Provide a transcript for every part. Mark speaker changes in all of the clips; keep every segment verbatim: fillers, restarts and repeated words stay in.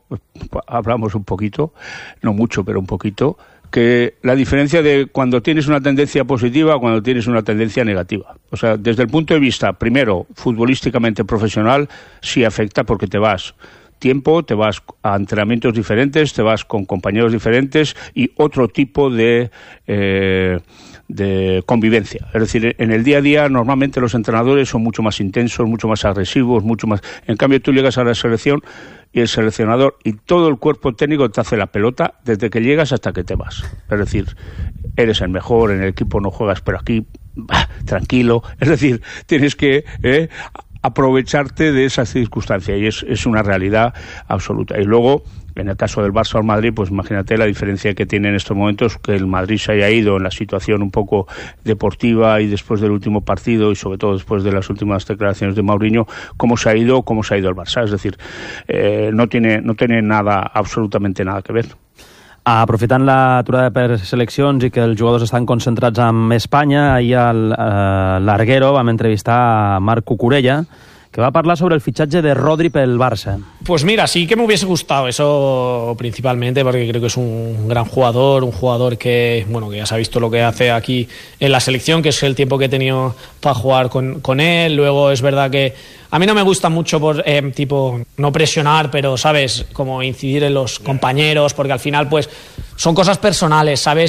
Speaker 1: pues, hablamos un poquito, no mucho, pero un poquito, que la diferencia de cuando tienes una tendencia positiva a cuando tienes una tendencia negativa. O sea, desde el punto de vista, primero, futbolísticamente profesional, sí afecta porque te vas tiempo, te vas a entrenamientos diferentes, te vas con compañeros diferentes y otro tipo de... Eh, de convivencia. Es decir, en el día a día normalmente los entrenadores son mucho más intensos, mucho más agresivos, mucho más... En cambio tú llegas a la selección y el seleccionador y todo el cuerpo técnico te hace la pelota desde que llegas hasta que te vas. Es decir, eres el mejor, en el equipo no juegas, pero aquí, bah, tranquilo. Es decir, tienes que... Eh, aprovecharte de esa circunstancia y es, es una realidad absoluta. Y luego, en el caso del Barça o el Madrid, pues imagínate la diferencia que tiene en estos momentos, que el Madrid se haya ido en la situación un poco deportiva y después del último partido y sobre todo después de las últimas declaraciones de Mourinho, cómo se ha ido, cómo se ha ido el Barça. Es decir, eh, no tiene, no tiene nada, absolutamente nada que ver.
Speaker 2: Aprofitant l'aturada per seleccions i que els jugadors estan concentrats amb Espanya, ahir a l'Arguero vam entrevistar a Marc Cucurella, que va a hablar sobre el fichaje de Rodri pel Barça.
Speaker 3: Pues mira, sí que me hubiese gustado eso principalmente porque creo que es un gran jugador, un jugador que, bueno, que ya se ha visto lo que hace aquí en la selección, que es el tiempo que he tenido para jugar con, con él. Luego es verdad que a mí no me gusta mucho por eh, tipo no presionar, pero sabes, como incidir en los compañeros, porque al final pues son cosas personales, ¿sabes?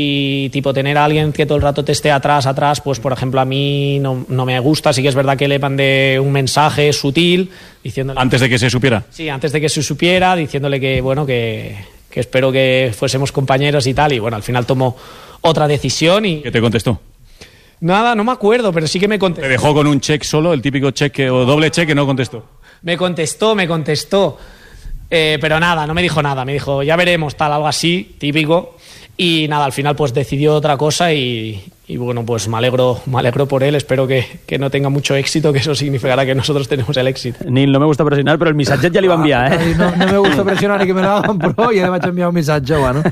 Speaker 3: Y tipo tener a alguien que todo el rato te esté atrás, atrás, pues por ejemplo a mí no, no me gusta. Sí que es verdad que le mandé un mensaje sutil diciéndole...
Speaker 4: ¿Antes de que se supiera?
Speaker 3: Sí, antes de que se supiera, diciéndole que, bueno, que, que espero que fuésemos compañeros y tal. Y bueno, al final tomó otra decisión y...
Speaker 4: ¿Qué te contestó?
Speaker 3: Nada, no me acuerdo, pero sí que me contestó.
Speaker 4: ¿Te dejó con un check solo, el típico cheque o doble cheque, no contestó?
Speaker 3: Me contestó, me contestó. Eh, pero nada, no me dijo nada. Me dijo, ya veremos, tal, algo así, típico. Y nada, al final pues decidió otra cosa y, y bueno, pues me alegro, me alegro por él. Espero que, que no tenga mucho éxito, que eso significará que nosotros tenemos el éxito.
Speaker 2: Nil, no me gusta presionar, pero el missatget ja li va enviar, eh?
Speaker 5: No, no me gusta presionar y que me lo hagan pro, y le vaig enviar un missatge, bueno.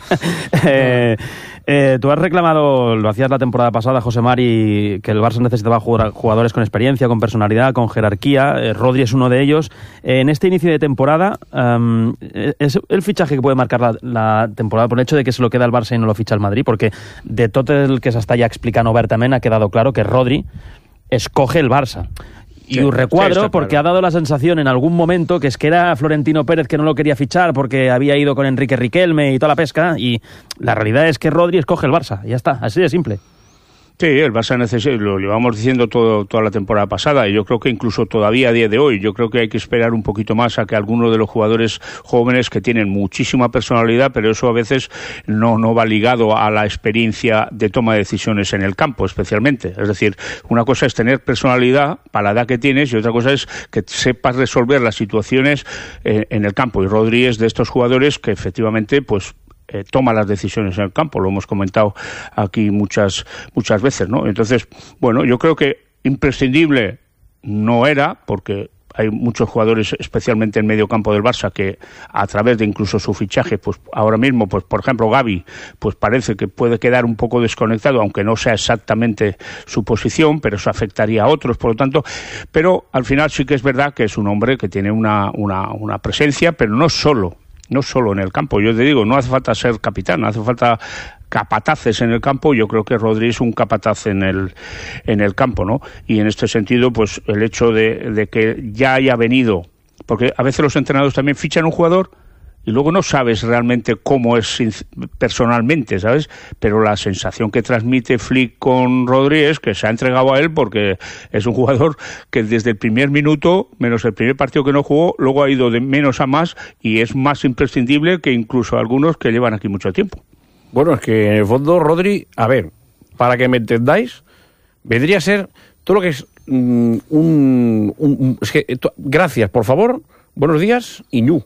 Speaker 2: eh... Eh, tú has reclamado, lo hacías la temporada pasada, José Mari, que el Barça necesitaba jugadores con experiencia, con personalidad, con jerarquía. Eh, Rodri es uno de ellos. Eh, en este inicio de temporada, um, ¿es el fichaje que puede marcar la, la temporada por el hecho de que se lo queda el Barça y no lo ficha el Madrid? Porque de tot el que s'està ja explicant obertament ha quedado claro que Rodri escoge el Barça. Y sí, recuadro sí, porque claro. Ha dado la sensación en algún momento que es que era Florentino Pérez que no lo quería fichar porque había ido con Enrique Riquelme y toda la pesca, y la realidad es que Rodri escoge el Barça, ya está, así de simple.
Speaker 1: Sí, el Barça necesita, lo llevamos diciendo todo, toda la temporada pasada, y yo creo que incluso todavía a día de hoy, yo creo que hay que esperar un poquito más a que algunos de los jugadores jóvenes que tienen muchísima personalidad, pero eso a veces no, no va ligado a la experiencia de toma de decisiones en el campo, especialmente. Es decir, una cosa es tener personalidad para la edad que tienes y otra cosa es que sepas resolver las situaciones eh, en el campo. Y Rodri es de estos jugadores que efectivamente, pues, Eh, toma las decisiones en el campo, lo hemos comentado aquí muchas muchas veces, ¿no? Entonces, bueno, yo creo que imprescindible no era, porque hay muchos jugadores, especialmente en medio campo del Barça, que a través de incluso su fichaje, pues ahora mismo, pues por ejemplo Gavi, pues parece que puede quedar un poco desconectado, aunque no sea exactamente su posición, pero eso afectaría a otros, por lo tanto, pero al final sí que es verdad que es un hombre que tiene una, una, una presencia, pero no solo no solo en el campo. Yo te digo, no hace falta ser capitán, hace falta capataces en el campo. Yo creo que Rodri es un capataz en el en el campo, ¿no? Y en este sentido, pues el hecho de, de que ya haya venido, porque a veces los entrenadores también fichan un jugador y luego no sabes realmente cómo es personalmente, ¿sabes? Pero la sensación que transmite Flick con Rodri es que se ha entregado a él porque es un jugador que desde el primer minuto, menos el primer partido que no jugó, luego ha ido de menos a más y es más imprescindible que incluso algunos que llevan aquí mucho tiempo.
Speaker 6: Bueno, es que en el fondo Rodri, a ver, para que me entendáis, vendría a ser todo lo que es mm, un, un... Es que, to, gracias, por favor, buenos días y ñu.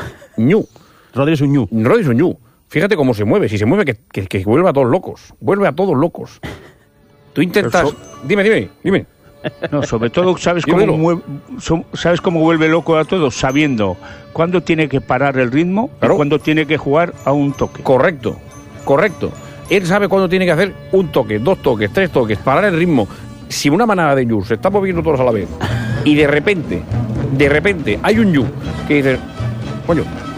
Speaker 6: ñu.
Speaker 2: Rodri es un ñu.
Speaker 6: Rodri es un ñu. Fíjate cómo se mueve. Si se mueve, que, que, que vuelve a todos locos. Vuelve a todos locos. Tú intentas... So... Dime, dime, dime.
Speaker 1: No, sobre todo, ¿sabes cómo, mueve, ¿sabes cómo vuelve loco a todos? Sabiendo cuándo tiene que parar el ritmo, claro, y cuándo tiene que jugar a un toque.
Speaker 6: Correcto, correcto. Él sabe cuándo tiene que hacer un toque, dos toques, tres toques, parar el ritmo. Si una manada de yus se está moviendo todos a la vez y de repente, de repente hay un yu que dice, coño,